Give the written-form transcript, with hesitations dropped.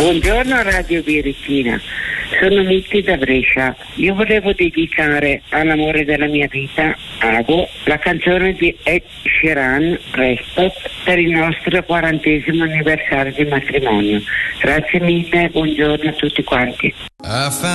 Buongiorno Radio Birichina, sono Mitti da Brescia. Io volevo dedicare all'amore della mia vita, Ago, la canzone di Ed Sheeran, Respect, per il nostro 40° anniversario di matrimonio. Grazie mille, buongiorno a tutti quanti.